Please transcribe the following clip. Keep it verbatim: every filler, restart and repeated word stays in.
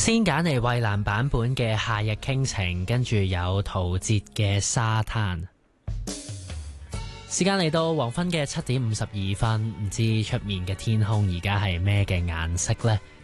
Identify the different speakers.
Speaker 1: 先揀嚟衛蘭版本嘅《夏日傾情》，跟住有陶喆嘅《沙灘》。時間嚟到黃昏嘅七點五十二分，唔知出面嘅天空而家係咩嘅顏色呢？